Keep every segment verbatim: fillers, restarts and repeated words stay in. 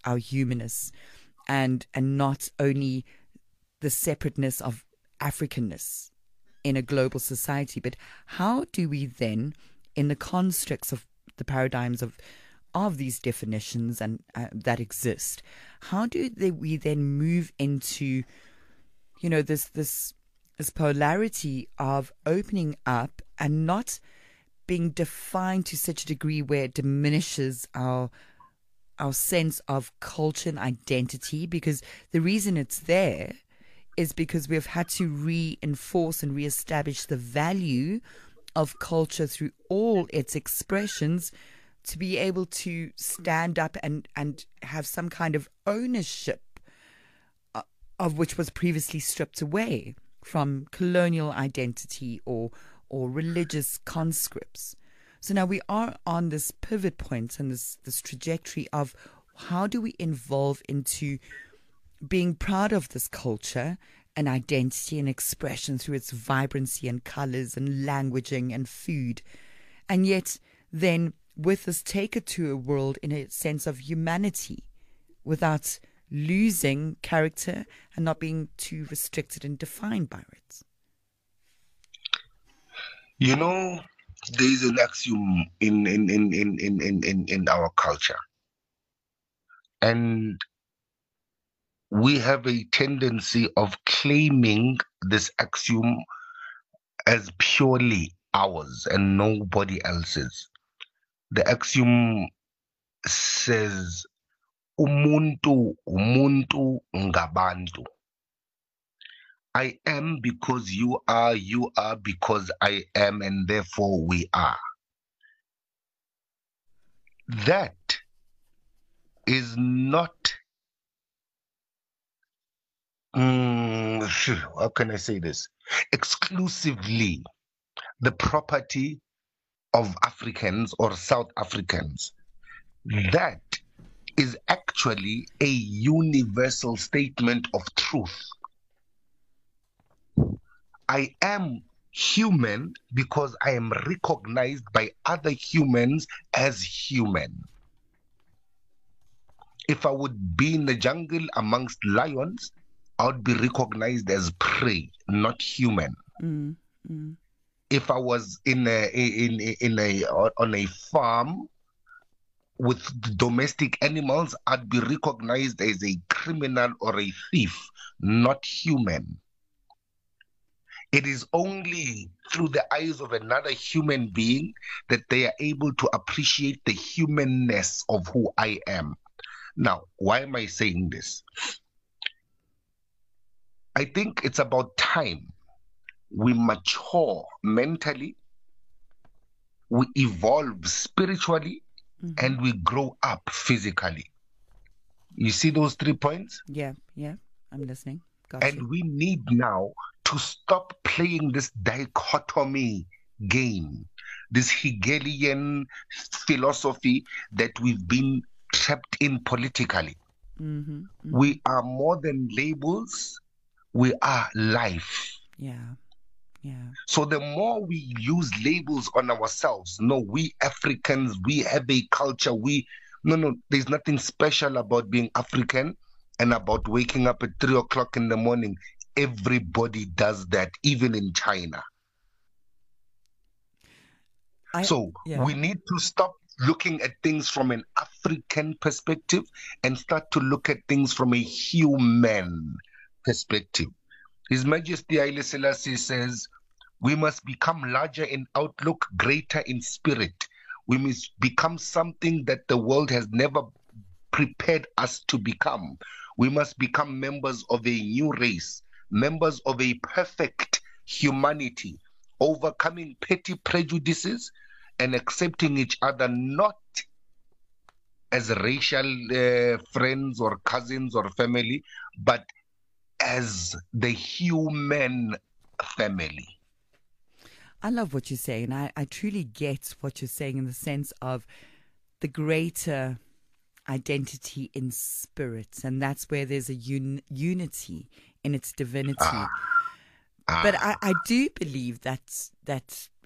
our humanness and and not only the separateness of Africanness in a global society, but how do we then, in the constructs of the paradigms of of these definitions and uh, that exist, how do they, we then move into, you know, this this this polarity of opening up and not being defined to such a degree where it diminishes our our sense of culture and identity? Because the reason it's there is because we've had to reinforce and reestablish the value of culture through all its expressions to be able to stand up and, and have some kind of ownership uh, of which was previously stripped away from colonial identity or or religious conscripts. So now we are on this pivot point and this, this trajectory of how do we evolve into being proud of this culture and identity and expression through its vibrancy and colors and languaging and food. And yet then with this take it to a world in a sense of humanity without losing character and not being too restricted and defined by it. You know, there is an axiom in in, in, in, in, in, in in our culture. And we have a tendency of claiming this axiom as purely ours and nobody else's. The axiom says, Umuntu, umuntu ngabantu. I am because you are, you are because I am, and therefore we are. That is not, um, how can I say this, exclusively the property of Africans or South Africans. That is actually a universal statement of truth. I am human because I am recognized by other humans as human. If I would be in the jungle amongst lions, I would be recognized as prey, not human. Mm, mm. If I was in a in in a on a farm with domestic animals, I'd be recognized as a criminal or a thief, not human. It is only through the eyes of another human being that they are able to appreciate the humanness of who I am. Now, why am I saying this? I think it's about time we mature mentally, we evolve spiritually, mm-hmm. and we grow up physically. You see those three points? Yeah, yeah, I'm listening. Got and you. we need now to stop playing this dichotomy game, this Hegelian philosophy that we've been trapped in politically. Mm-hmm, mm-hmm. We are more than labels, we are life. Yeah. Yeah. So the more we use labels on ourselves, no, we Africans, we have a culture, we, no, no, there's nothing special about being African and about waking up at three o'clock in the morning. Everybody does that, even in China. I, so yeah. we need to stop looking at things from an African perspective and start to look at things from a human perspective. His Majesty Haile Selassie says, we must become larger in outlook, greater in spirit. We must become something that the world has never prepared us to become. We must become members of a new race, members of a perfect humanity, overcoming petty prejudices and accepting each other not as racial uh, friends or cousins or family, but as the human family. I love what you're saying. I, I truly get what you're saying in the sense of the greater identity in spirit, and that's where there's a un- unity in its divinity. Ah. Ah. But I, I do believe that that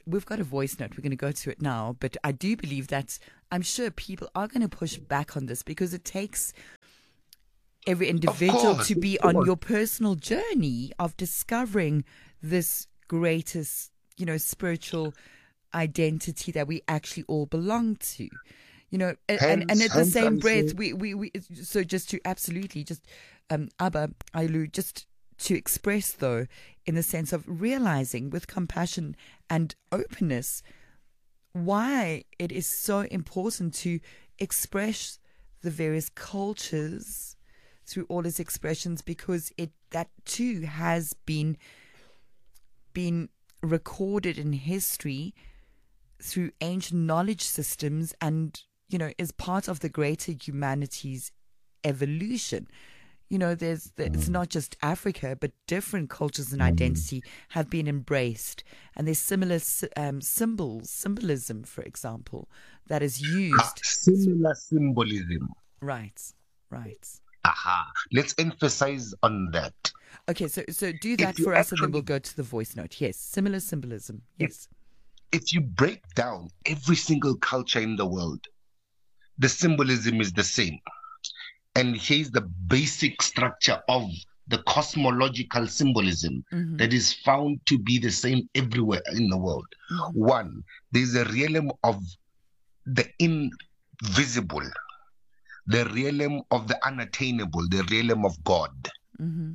we've got a voice note. We're going to go to it now. But I do believe that I'm sure people are going to push back on this because it takes every individual course, to be on your personal journey of discovering this greatest, you know, spiritual identity that we actually all belong to. You know, and, hence, and, and at the same I'm breath, saying, we, we, we, so just to absolutely just, um, Abba, Ailu, just to express though, in the sense of realizing with compassion and openness, why it is so important to express the various cultures through all its expressions, because it, that too has been, been recorded in history through ancient knowledge systems and, you know, is part of the greater humanity's evolution. You know, there's, the, it's not just Africa, but different cultures and identity have been embraced. And there's similar um, symbols, symbolism, for example, that is used. Ah, similar symbolism. Right, right. Aha. Let's emphasize on that. Okay, so so do that If you for us and then actually- we'll go to the voice note. Yes, similar symbolism. Yes. If you break down every single culture in the world, the symbolism is the same. And here's the basic structure of the cosmological symbolism Mm-hmm. that is found to be the same everywhere in the world. Mm-hmm. One, there's a realm of the invisible, the realm of the unattainable, the realm of God. Mm-hmm.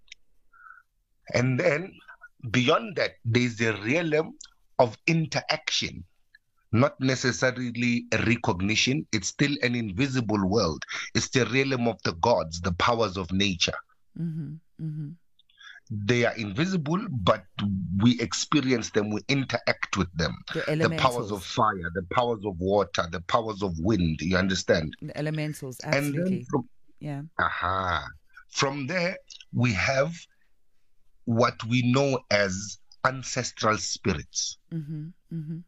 And then beyond that, there's a realm of interaction, not necessarily a recognition. It's still an invisible world. It's the realm of the gods, the powers of nature. Mm-hmm. Mm-hmm. They are invisible, but we experience them, we interact with them. The The elementals. powers of fire, the powers of water, the powers of wind, you understand? The elementals, And absolutely. then from, Yeah. aha, from there, we have what we know as ancestral spirits. Mm-hmm. Mm-hmm.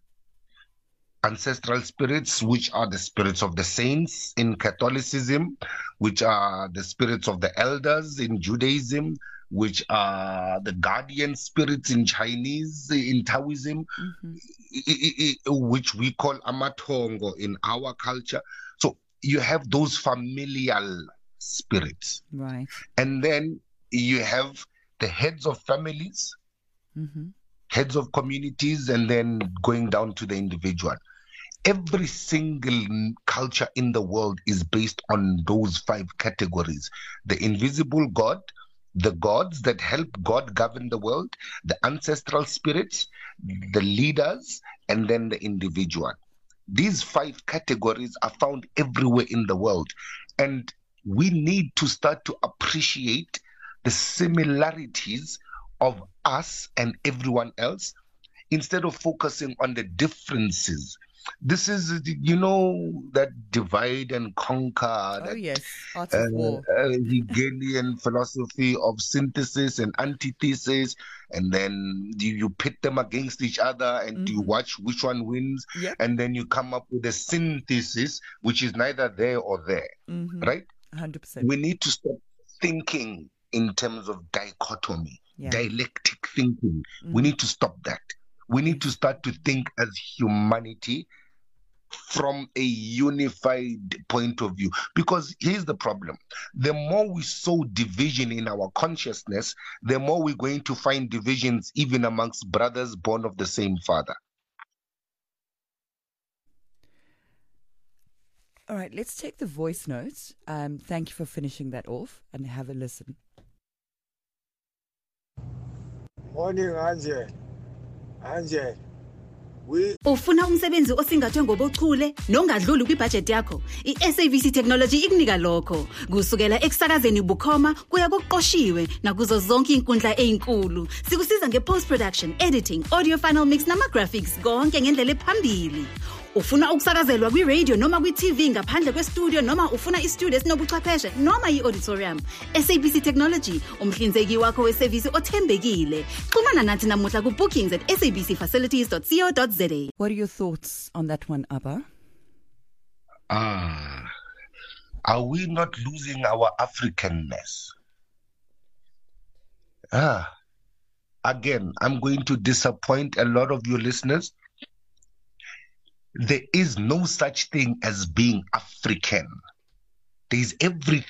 Ancestral spirits, which are the spirits of the saints in Catholicism, which are the spirits of the elders in Judaism, which are the guardian spirits in Chinese, in Taoism, Mm-hmm. i- i- i- which we call Amatongo in our culture. So you have those familial spirits. Right. And then you have the heads of families, Mm-hmm. heads of communities, and then going down to the individual. Every single culture in the world is based on those five categories: the invisible God, the gods that help God govern the world, the ancestral spirits, the leaders, and then the individual. These five categories are found everywhere in the world. And we need to start to appreciate the similarities of us and everyone else instead of focusing on the differences. This is, you know, that divide and conquer, Oh, that yes. Arts uh, of War. uh, Hegelian philosophy of synthesis and antithesis, and then you, you pit them against each other and you Mhm. watch which one wins, Yep. and then you come up with a synthesis which is neither there or there, Mm-hmm. right? one hundred percent. We need to stop thinking in terms of dichotomy, Yeah. dialectic thinking. Mhm. We need to stop that. We need to start to think as humanity from a unified point of view. Because here's the problem. The more we sow division in our consciousness, the more we're going to find divisions even amongst brothers born of the same father. All right, let's take the voice notes. Um, thank you for finishing that off and have a listen. Morning, Angel. Angel. We Ufuna umsebenzi osingathwe ngobuchule nongadluli kwibudget yakho? I-S A B C Technology ikunika lokho. Kusukela ekusakazeni bukhoma kuya kokuqoshiwe nakuzo zonke inkundla ezinkulu. Sikusiza nge-post production, editing, audio final mix nama-graphics konke ngendlela ephambili. Ufuna ukusakazelwa kwi-radio noma kwi-T V ngaphandle kwe-studio noma ufuna i-studio esinobuchwepheshe noma i-auditorium. S A B C Technology, umhlinzeki wakho wesevisi othembekile. Xhumana nathi namuhla ku-bookings at s a b c facilities dot co dot z a. What are your thoughts on that one, Abba? Ah, are we not losing our Africanness? Ah, again, I'm going to disappoint a lot of your listeners, there is no such thing as being African. There is everything